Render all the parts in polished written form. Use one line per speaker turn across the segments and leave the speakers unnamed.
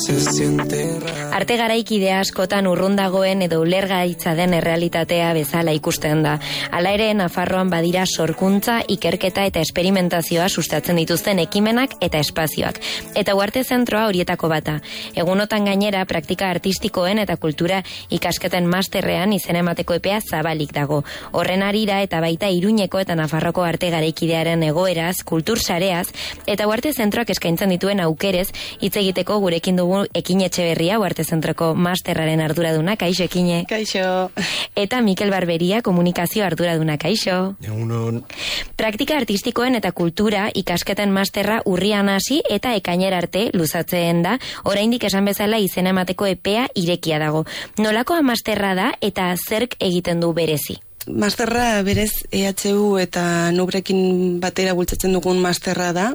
Arte garaikidea askotan urrun dagoen edo ulergaitza den errealitatea bezala ikusten da. Hala ere, Nafarroan badira sorkuntza, ikerketa eta esperimentazioa sustatzen dituzten ekimenak eta espazioak. Eta Uharte Zentroa horietako bata. Egunotan gainera, praktika artistikoen eta kultura ikasketen masterrean izen emateko epea zabalik dago. Horren harira eta baita Iruñeko eta Nafarroko arte garaikidearen egoeraz, kultur sareaz, eta Uharte Zentroak eskaintzen dituen aukerez hitz egiteko gurekin dugu Ekine Etxeberria, Uharte Zentroko masterraren arduraduna. Kaixo, Ekine.
Kaixo.
Eta Mikel Barberia, komunikazio arduraduna. Kaixo.
Egunon.
Praktika artistikoen eta kultura ikasketen masterra urrian hasi eta ekainera arte luzatzen da. Oraindik esan bezala izen emateko epea irekia dago. Nolakoa masterra da eta zerk egiten du berezi?
Masterra berez EHU eta Nubrekin batera bultzatzen dugun masterra da.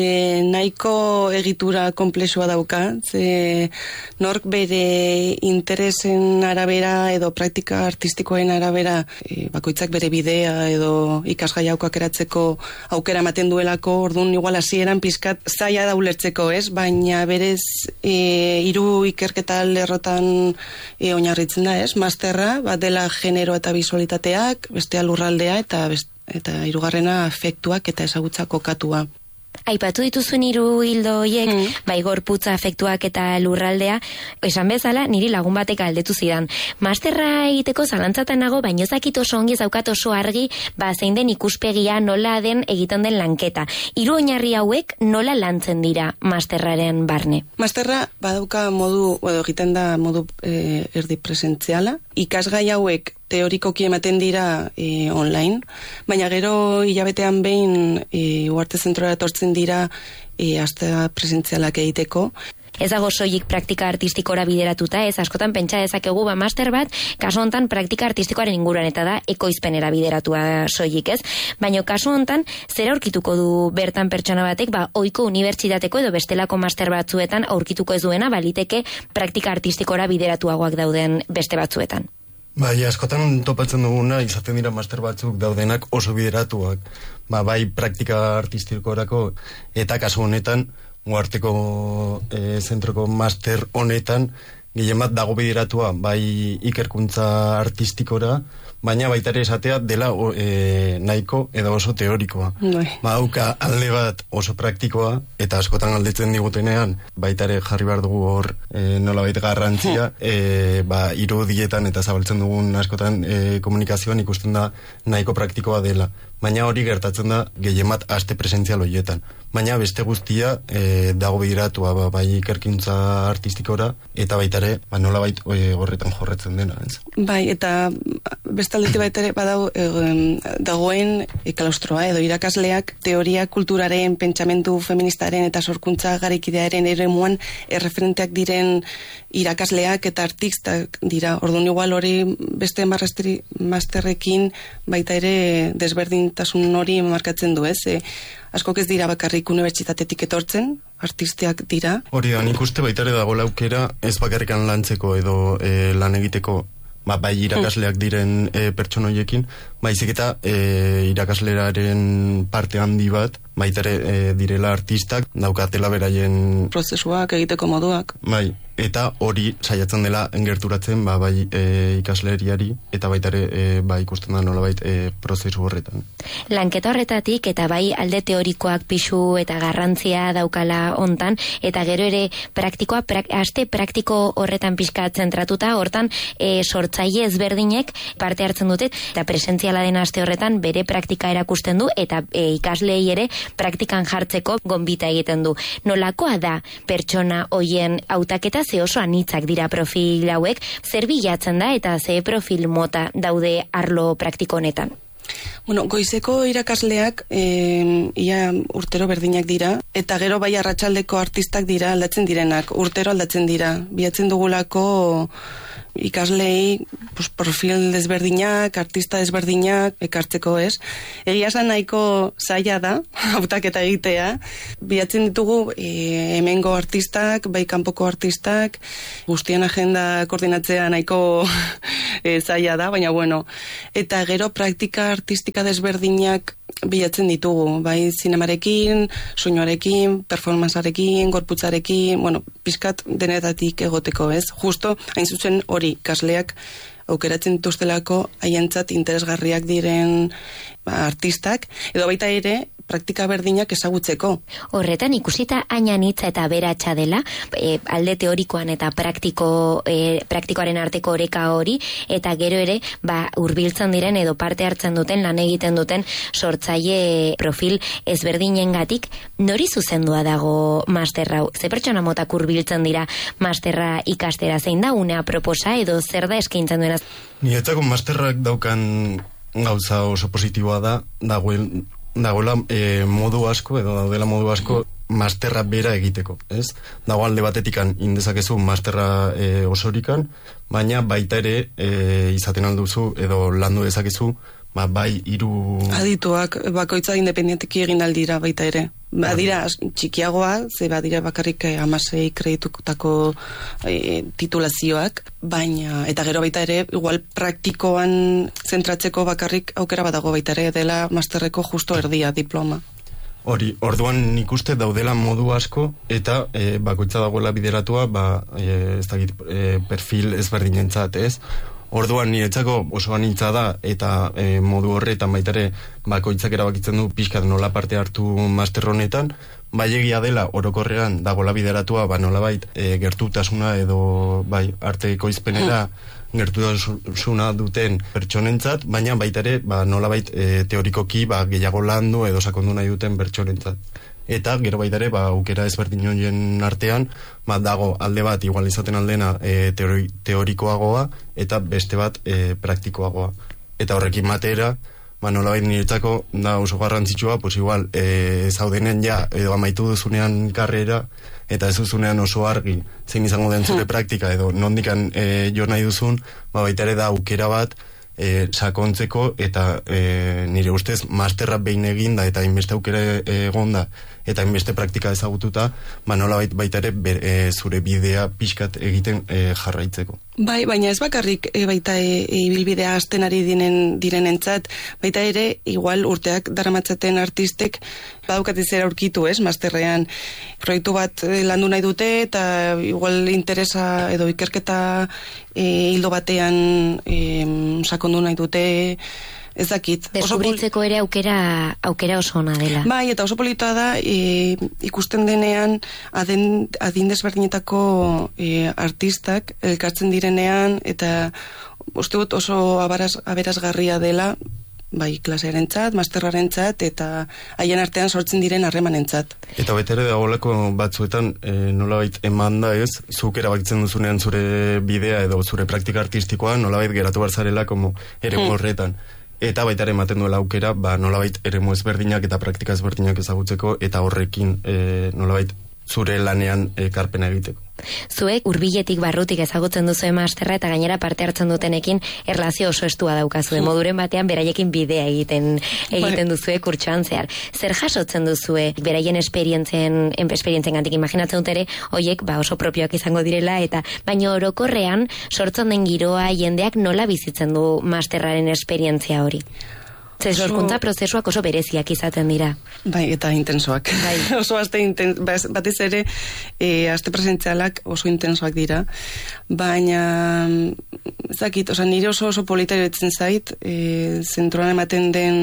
Nahiko egitura konplexua dauka, ze nork bere interesen arabera edo praktika artistikoen arabera bakoitzak bere bidea edo ikasgai aukeratzeko aukera ematen duelako, orduan igual hasieran pizkat zaila da ulertzeko, ez? Baina berez 3 ikerketa lerrotan oinarritzen da, ez? Masterra bat dela genero eta bisualitateak, bestea lurraldea eta 3. afektuak eta ezagutza kokatua.
Aipatu dituzuen 3 ildo horiek, bai gorputza, afektuak eta lurraldea, esan bezala niri lagun batek galdetu zidan. Masterra egiteko zalantzatan nago, baino ez dakit oso ongi, ez daukat oso argi, zein den ikuspegia, nola den egiten den lanketa. 3 oinarri hauek nola lantzen dira masterraren barne?
Masterra badauka modu, egiten da modu erdi presentziala. Ikasgai hauek teorikoki ematen dira online, baina gero hilabetean behin Uharte Zentrora etortzen dira hasta presentzialak egiteko.
Ez dago soilik praktika artistikora bideratuta, ez askotan pentsa dezakegu master bat, kasu hontan praktika artistikoaren inguruan eta da ekoizpenera bideratua soilik, ez? Baina kasu hontan zer aurkituko du bertan pertsona batek, ohiko unibertsitateko edo bestelako master batzuetan aurkituko ez duena, baliteke praktika artistikora bideratuagoak dauden beste batzuetan.
Bai, askotan topatzen duguna, izaten dira master batzuk daudenak oso bideratuak. Bai, praktika artistikorako eta kasu honetan, Uharteko zentroko master honetan, gehien bat dago bideratua, bai ikerkuntza artistikora, baina baita ere esatea dela nahiko edo oso teorikoa. Hauka alde bat oso praktikoa, eta askotan galdetzen digutenean, baita ere jarri behar dugu hor nolabait garrantzia, irudietan eta zabaltzen dugun askotan komunikazioan ikusten da nahiko praktikoa dela. Baina hori gertatzen da gehien bat aste presentzial horietan. Baina beste guztia dago bideratua bai ikerkuntza artistikora, eta baita ere nolabait horretan jorretzen dena.
Bai, eta bestaldetik baita ere dagoen klaustroa edo irakasleak teoria kulturaren, pentsamendu feministaren eta sorkuntza garaikidearen eremuan erreferenteak diren irakasleak eta artistak dira. Orduan igual hori beste masterrekin baita ere desberdintasun hori markatzen du, ez? Askok ez dira bakarrik unibertsitatetik etortzen, artisteak dira.
Hori da, nik uste baita ere dagoela aukera ez bakarrikan lantzeko edo lan egiteko bai irakasleak diren pertsona horiekin, baizik eta irakasleraren parte handi bat, baita ere direla artistak, daukatela beraien
prozesuak egiteko moduak.
Bai, eta hori saiatzen dela gerturatzen bai ikasleriari, eta baita ere ikusten da nolabait prozesu horretan.
Lanketa horretatik eta bai alde teorikoak pisu eta garrantzia daukala hontan, eta gero ere praktikoa, aste praktiko horretan pixka zentratuta, hortan sortzaile ezberdinek parte hartzen dute, eta presentziala den aste horretan bere praktika erakusten du, eta ikaslei ere praktikan jartzeko gonbita egiten du. Nolakoa da pertsona hoien hautaketa, ze oso anitzak dira profil hauek, zer bilatzen da eta ze profil mota daude arlo praktiko honetan?
Goizeko irakasleak ia urtero berdinak dira, eta gero bai arratsaldeko artistak dira aldatzen direnak, urtero aldatzen dira. Bilatzen dugulako ikaslei profil desberdinak, artista desberdinak ekartzeko, ez? Egia esan nahiko zaila da, hautaketa egitea. Bilatzen ditugu hemengo artistak, bai kanpoko artistak, guztien agenda koordinatzea nahiko zaila da, baina bueno. Eta gero praktika artistika desberdinak bilatzen ditugu, bai zinemarekin, soinuarekin, performancearekin, gorputzarekin, bueno, pizkat denetatik egoteko, ez? Justo, hain zuzen hori, kasleak aukeratzen dituztelako haientzat interesgarriak diren artistak, edo baita ere, praktika berdinak ezagutzeko.
Horretan ikusita ainanitza eta beratxa dela, alde teorikoan eta praktikoaren arteko oreka hori, eta gero ere, hurbiltzen diren edo parte hartzen duten, lan egiten duten sortzaile profil ezberdinengatik, nori zuzendua dago masterra? Ze pertsona motak hurbiltzen dira masterra ikastera, zein da unea proposa edo zer da eskaintzen duena?
Niretzako masterrak daukan gauza oso positiboa da, dagoela modu asko, edo daudela modu asko masterra bera egiteko, ez? Dago alde batetikan indezakezu masterra osorikan, baina baita ere izaten alduzu edo landu dezakezu, bai hiru
adituak bakoitza independenteki egin aldira baita ere. Badira txikiagoa, ze badira bakarrik 16 kreditutako titulazioak, baina eta gero baita ere igual praktikoan zentratzeko bakarrik aukera badago baita ere dela masterreko justo erdia diploma.
Hori, orduan nik uste daudela modu asko eta bakoitza dagoela bideratua, ez dakit perfil ezberdinentzat, ez? Orduan niretzako oso anitza da eta modu horretan baita ere bakoitzak erabakitzen du pixkat nola parte hartu master honetan, bai egia dela orokorrean dagoela bideratua nolabait gertutasuna edo bai arte ekoizpenera gertutasuna duten pertsonentzat, baina baita ere nolabait teorikoki gehiago landu edo sakondu nahi duten pertsonentzat. Eta gero baita ere aukera ezberdin horien artean dago alde bat igual izaten aldena teorikoagoa eta beste bat praktikoagoa. Eta horrekin batera nolabait niretzako da oso garrantzitsua, pues igual zaudenen edo amaitu duzunean karrera eta ez duzunean oso argi zein izango den zure praktika edo nondikan jo nahi duzun, baita ere da aukera bat sakontzeko eta nire ustez masterra behin eginda eta inbeste aukera egonda eta inbeste praktika ezagututa, nolabait baita ere zure bidea pixkat egiten jarraitzeko.
Bai, baina ez bakarrik baita ibilbidea hasten ari direnentzat, baita ere igual urteak daramatzaten artistek badaukat ez aurkitu, ez, masterrean proiektu bat landu nahi dute eta igual interesa edo ikerketa hildo batean sakondu nahi dute, ez dakit.
Deskubritzeko ere aukera oso ona dela.
Bai, eta oso polita da ikusten denean adin desberdinetako artistak elkartzen direnean eta uste dut oso aberasgarria dela bai klasearentzat, masterrarentzat eta haien artean sortzen diren harremanentzat.
Eta betere dagoelako batzuetan nolabait emanda ez, zuk erabakitzen duzunean zure bidea edo zure praktika artistikoa nolabait geratu barzarela como eremu horretan. Eta baita ere ematen duela aukera, nolabait eremu ezberdinak eta praktika ezberdinak ezagutzeko eta horrekin nolabait zure lanean ekarpena egiteko.
Zuek hurbiletik barrutik ezagutzen duzu masterra eta gainera parte hartzen dutenekin erlazio oso estua daukazu, moduren batean beraiekin bidea egiten duzue kurtsoan zehar. Zer jasotzen duzue beraien esperientziengatik imaginatzen dut ere hoiek oso propioak izango direla eta baina orokorrean sortzen den giroa jendeak nola bizitzen du masterraren esperientzia hori? Sorkuntza prozesuak oso bereziak izaten dira.
Bai, eta intensoak. Bai. Oso batez ere, aste presentzialak oso intensoak dira. Baina, ezakit, nire oso polita iruditzen zait, zentroan ematen den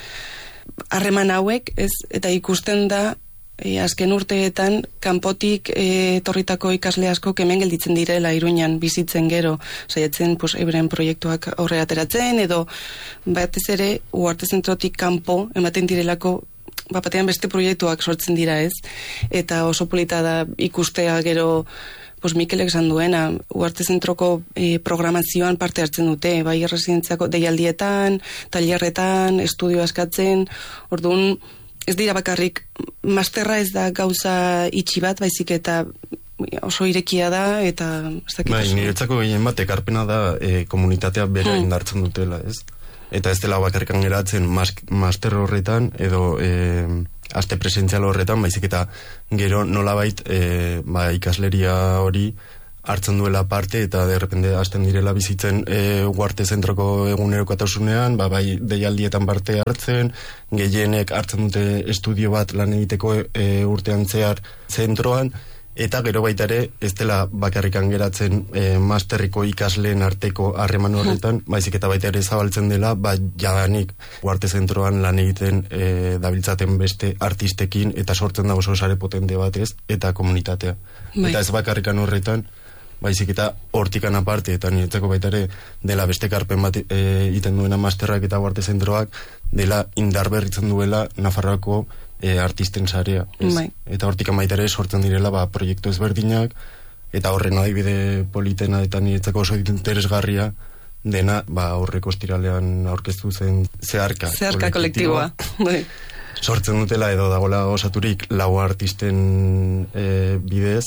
harreman hauek, ez, eta ikusten da, azken urteetan kanpotik etorritako ikasle asko hemen gelditzen direla Iruñan bizitzen gero, saiatzen euren proiektuak aurrera ateratzen edo batez ere Uharte Zentrotik kanpo ematen direlako batean beste proiektuak sortzen dira, ez? Eta oso polita da ikustea gero Mikelek esan duena, Uharte Zentroko programazioan parte hartzen dute, bai erresidentziako deialdietan, tailerretan, estudio askatzen, orduan ez dira bakarrik, masterra ez da gauza itxi bat, baizik eta oso irekia da, eta ez dakit.
Bai, niretzako gehien bat ekarpena da komunitatea bera indartzen dutela, ez? Eta ez dela bakarrikan geratzen master horretan, edo aste presentzial horretan, baizik eta gero nolabait ikasleria hori hartzen duela parte, eta derrepende hasten direla bizitzen Uarte zentroko egunerokotasunean, bai deialdietan parte hartzen, gehienek hartzen dute estudio bat lan egiteko urtean zehar zentroan, eta gero baita ere ez dela bakarrikan geratzen masterriko ikasleen arteko harreman horretan, baizik eta baita ere zabaltzen dela, jadanik Uarte zentroan lan egiten dabiltzaten beste artistekin, eta sortzen da oso sare potente batez, eta komunitatea. Eta ez bakarrikan horretan, baizik eta hortikan aparte, eta niretzako baita ere dela beste karpen bat egiten duena masterrak eta Uarte zentroak, dela indar berritzen duela Nafarroako artisten sarea. Eta hortikan baita ere sortzen direla proiektu ezberdinak, eta horren adibide politena eta niretzako oso interesgarria dena aurreko ostiralean aurkeztu zen zeharka
kolektiboa.
Sortzen dutela edo dagoela osaturik 4 artisten bidez,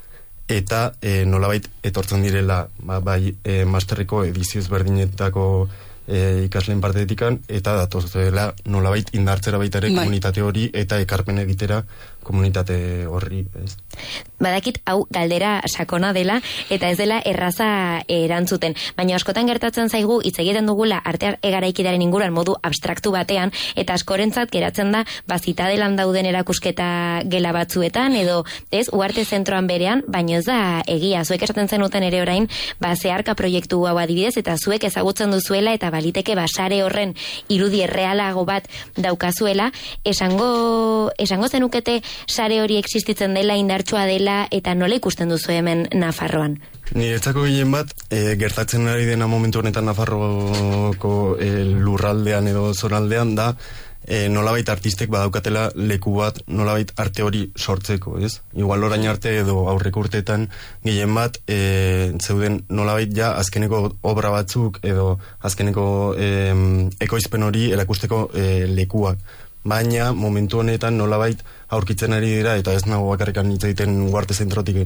eta nolabait etortzen direla masterreko edizio ezberdinetako ikasleen partetikan, eta datoz dela nolabait indartzera baita ere komunitate hori, eta ekarpen egitera komunitate horri, ez?
Badakit hau galdera sakona dela, eta ez dela erraza erantzuten. Baina askotan gertatzen zaigu, hitz egiten dugula arte garaikidearen inguruan modu abstraktu batean, eta askorentzat geratzen da, zitadelan dauden erakusketa gela batzuetan, edo ez, Uarte zentroan berean, baina ez da egia. Zuek esaten zenuten ere orain, zeharka proiektu hau adibidez, eta zuek ezagutzen duzuela, eta baliteke sare horren irudi errealago bat daukazuela, esango zenukete sare hori existitzen dela, indartsua dela, eta nola ikusten duzu hemen Nafarroan?
Niretzako gehien bat, gertatzen ari dena momentu honetan Nafarroko lurraldean edo zonaldean da, nolabait artistek badaukatela leku bat nolabait arte hori sortzeko, ez? Igual orain arte edo aurreko urteetan gehien bat zeuden nolabait ja azkeneko obra batzuk edo azkeneko ekoizpen hori erakusteko lekuak. Baina momentu honetan nolabait aurkitzen ari dira, eta ez nago bakarrikan hitz egiten Uarte zentrotik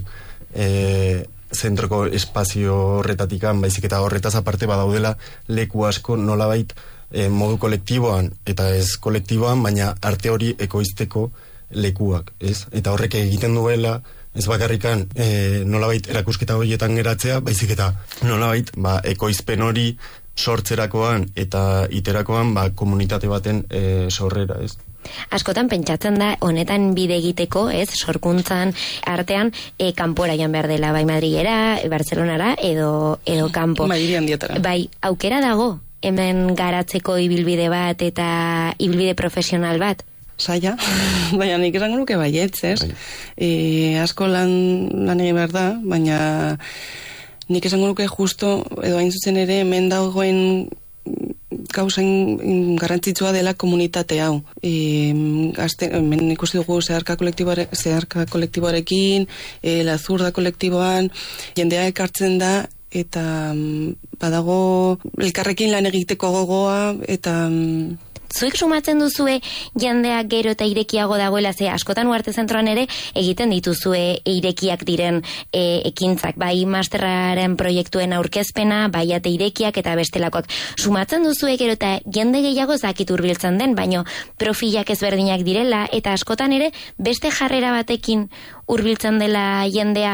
zentroko espazio horretatikan, baizik eta horretaz aparte badaudela leku asko nolabait modu kolektiboan, eta ez kolektiboan, baina arte hori ekoizteko lekuak, ez? Eta horrek egiten duela, ez bakarrikan nolabait erakusketa horietan geratzea, baizik eta nolabait ekoizpen hori sortzerakoan eta iterakoan komunitate baten sorrera, ez?
Askotan pentsatzen da honetan bide egiteko, ez, sorkuntzan artean kanpora joan behar dela, bai Madrilera, Barcelonara edo kanpo. Bai, aukera dago hemen garatzeko ibilbide bat eta ibilbide profesional bat?
Saia, baina nik esango nuke baietz, ez? Asko lan egin behar da, baina nik esango nuke justo, edo hain zuzen ere, hemen dagoen gauzain garrantzitsua dela komunitate hau. Hemen ikusi dugu zeharka kolektiboarekin, La Zurda kolektiboan, jendea ekartzen da, eta badago elkarrekin lan egiteko gogoa, eta...
Zuek sumatzen duzue jendea gero eta irekiago dagoela, ze askotan Uarte zentroan ere egiten dituzue irekiak diren ekintzak, bai masterraren proiektuen aurkezpena, bai ate irekiak eta bestelakoak. Sumatzen duzue gero eta jende gehiago zakit hurbiltzen den, baino profilak ezberdinak direla, eta askotan ere beste jarrera batekin hurbiltzen dela jendea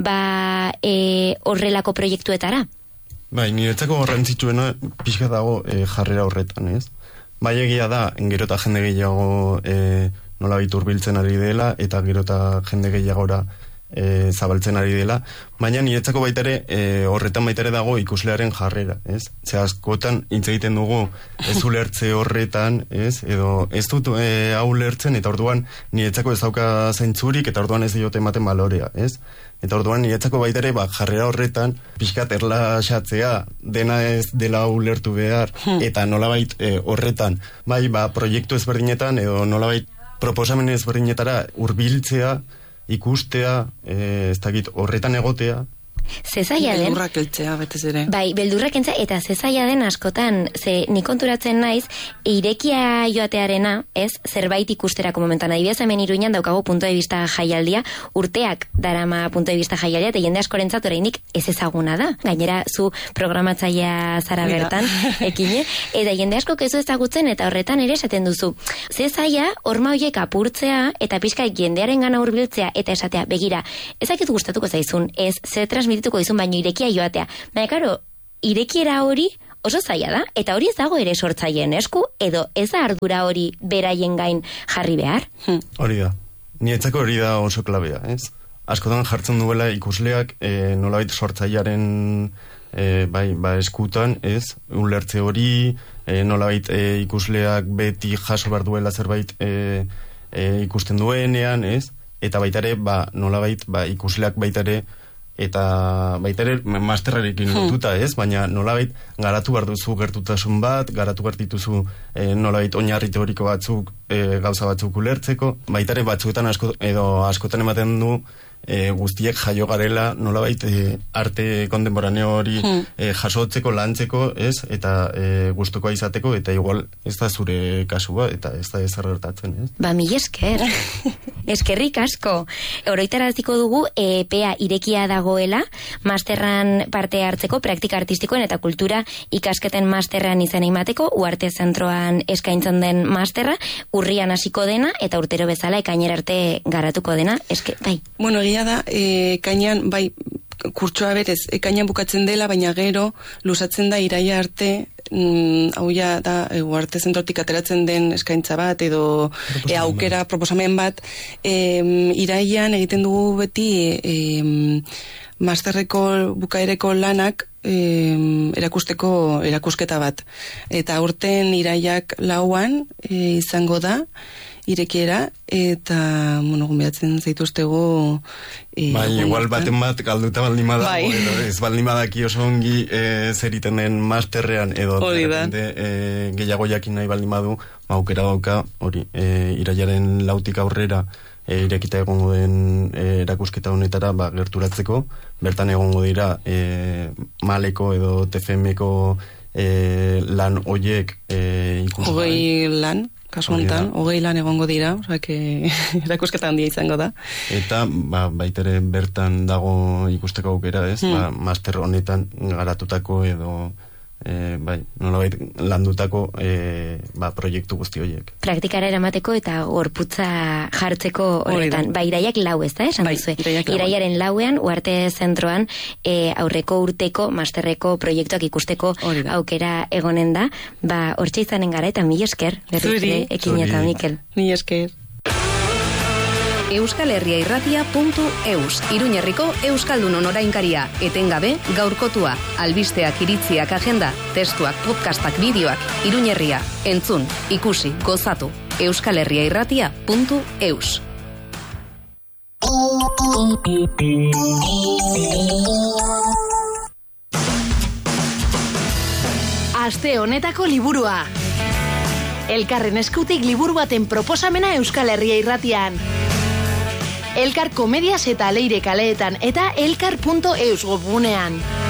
horrelako proiektuetara?
Bai, niretzako garrantzitsuena pixka dago jarrera horretan, ez? Bai egia da, gero eta jende gehiago nolabait hurbiltzen ari dela, eta gero eta jende gehiagora zabaltzen ari dela, baina niretzako baita ere, horretan baita ere dago ikuslearen jarrera, ez? Ze askotan hitz egiten dugu ez ulertze horretan, ez? Edo ez dut hau lertzen, eta orduan niretzako ez dauka zaintzurik, eta orduan ez diote ematen balorea, ez? Eta orduan niretzako baita ere jarrera horretan pixkat erlaxatzea, dena ez dela ulertu behar, eta nolabait horretan, bai proiektu ezberdinetan edo nolabait proposamen ezberdinetara hurbiltzea, ikustea, ez dakit horretan egotea,
zezaia den...
Beldurrak eltzea, betez ere.
Bai, beldurrak eltzea, eta zezaia den askotan, ze nik konturatzen naiz, irekia joatearena, ez, zerbait ikusterako momentan. Adibidez, hemen Iruñan daukago punto de vista jaialdia, urteak darama punto de vista jaialdia, eta jende askorentzat oraindik ez ezaguna da. Gainera, zu programatzailea zara bertan, ekine, eta jende asko ez ezagutzen, eta horretan ere esaten duzu. Zezaia, horma horiek apurtzea, eta pixka jendearen gana hurbiltzea, eta esatea, begira, ezakit gustatuko zaizun, ez, zer transmitituko dizun, baino irekia joatea. Baina, karo, irekiera hori oso zaila da, eta hori ez dago ere sortzaileen esku, edo ez da ardura hori beraien gain jarri behar?
Hori da. Nietzako hori da oso klabea, ez? Askotan jartzen duela ikusleak nolabait sortzailearen eskutan, ez? Ulertze hori, nolabait ikusleak beti jaso behar duela zerbait ikusten duenean, ez? Eta baitare, nolabait, ikusleak baitare, eta baitare masterrarekin lotuta, ez? Baina nolabait garatu behar duzu gertutasun bat, garatu behar dituzu nolabait oinarri teoriko batzuk, gauza batzuk ulertzeko, baitare batzuetan askotan ematen du guztiek jaio garela nolabait arte kontemporaneo hori jasotzeko, lantzeko, ez? Eta gustukoa izateko, eta igual ez da zure kasua, eta ez da ezer gertatzen, ez?
Mil esker. Eskerrik asko. Oroitaraziko dugu EPEA irekia dagoela, masterran parte hartzeko, praktika artistikoen eta kultura ikasketen masterran izan emateko, Uarte Zentroan eskaintzen den masterra, urrian hasiko dena, eta urtero bezala ekainera arte garatuko dena. Bai.
Bueno, egia da, ekainan, bai, kurtsoa berez, ekainan bukatzen dela, baina gero, lusatzen da iraia arte, hau ja da, Uarte Zentrotik ateratzen den eskaintza bat, edo aukera proposamen bat, iraian egiten dugu beti masterreko bukaereko lanak erakusteko erakusketa bat. Eta aurten iraiak 4an izango da, irekiera, eta, gombiatzen zaituztego...
igual baten bat galduta baldima da, ez baldima daki oso ongi zeriten den masterrean, edo gehiago jakin nahi baldima du, aukera dauka, hori, iraiaren 4tik aurrera, irekita egongo den erakusketa honetara gerturatzeko, bertan egongo dira maleko edo TFM-eko lan hoiek ikusten.
20 lan, kasu honetan, 20 lan egongo dira, erakusketa handia izango da.
Eta baitere bertan dago ikusteko aukera, ez? Master honetan garatutako edo nolabait landutako proiektu guzti horiek.
Praktikara eramateko eta gorputza jartzeko horretan. Iraiak 4, ez da, esan duzu? Iraiaren 4ean, Uarte Zentroan, aurreko urteko, masterreko proiektuak ikusteko aukera egonen da. Hortxe izanen gara, eta mil esker, berriz ekin eta Mikel.
Mil esker.
euskalherriairratia.eus, Iruñerriko Euskaldunon orainkaria, etengabe gaurkotua, albisteak, iritziak, agenda, testuak, podcastak, bideoak, Iruñerria, entzun, ikusi, gozatu, euskalherriairratia.eus. Aste honetako liburua. Elkarren eskutik liburu baten proposamena Euskal Herria Irratian. Elkar komediaz eta leire kaleetan eta elkar.eus webgunean.